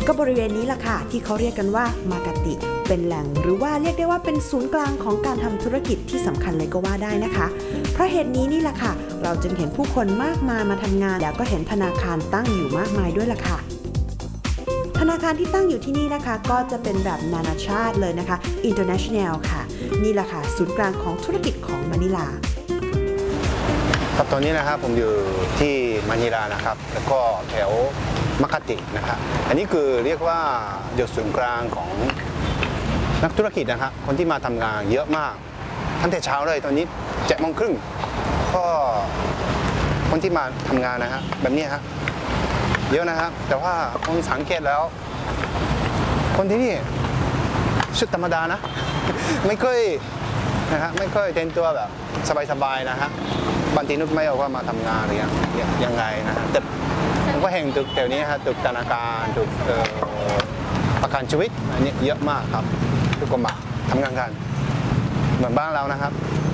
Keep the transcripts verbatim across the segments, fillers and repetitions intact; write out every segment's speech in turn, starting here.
ก็บริเวณนี้ล่ะค่ะที่เขาเรียกกันว่ามากาติเป็นแหล่งหรือว่าเรียกได้ว่าเป็นศูนย์กลางของการทำธุรกิจที่สำคัญเลยก็ว่าได้นะคะเพราะเหตุนี้นี่ล่ะค่ะเราจึงเห็นผู้คนมากมายมาทำงานแล้วก็เห็นธนาคารตั้งอยู่มากมายด้วยล่ะค่ะธนาคารที่ตั้งอยู่ที่นี่นะคะก็จะเป็นแบบนานาชาติเลยนะคะ International ค่ะนี่แหละค่ะศูนย์กลางของธุรกิจของมะนิลาครับตอนนี้นะครับผมอยู่ที่มะนิลานะครับแล้วก็แถวมากาตินะครับอันนี้คือเรียกว่าจุดศูนย์กลางของนักธุรกิจนะครับคนที่มาทำงานเยอะมากตั้งแต่เช้าเลยตอนนี้เจ็ดโมงครึ่งก็คนที่มาทำงานนะฮะแบบนี้ฮะเยอะนะครับแต่ว่าผมสังเกตแล้วคนที่นี่ชุดธรรมดานะไม่เคยนะฮะไม่เคยแต่งตัวแบบสบายๆนะฮะบางทีนึกไม่ออกว่ามาทำงานหรือยังยังไงนะฮะแต่ผมก็เห็นตึกแถวนี้ฮะตึกธนาคารตึกประกันชีวิตอันนี้เยอะมากครับทุกคนมาทำงานกันเหมือนบ้านเรานะครับ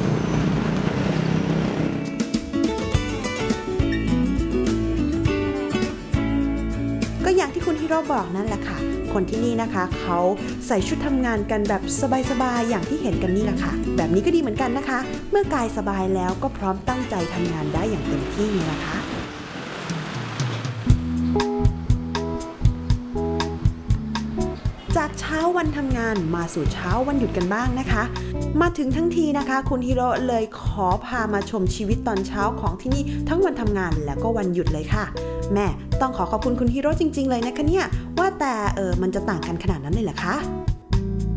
ก็อย่างที่คุณฮิโร่บอกนั่นแหละค่ะคนที่นี่นะคะเขาใส่ชุดทำงานกันแบบสบายๆอย่างที่เห็นกันนี่แหละค่ะแบบนี้ก็ดีเหมือนกันนะคะเมื่อกายสบายแล้วก็พร้อมตั้งใจทำงานได้อย่างเต็มที่นี่นะคะจากเช้าวันทำงานมาสู่เช้าวันหยุดกันบ้างนะคะมาถึงทั้งทีนะคะคุณฮิโร่เลยขอพามาชมชีวิตตอนเช้าของที่นี่ทั้งวันทำงานแล้วก็วันหยุดเลยค่ะแม่ต้องขอขอบคุณคุณฮิโร่จริงๆเลยนะคะเนี่ยว่าแต่เออมันจะต่างกันขนาดนั้นเลยเหรอคะ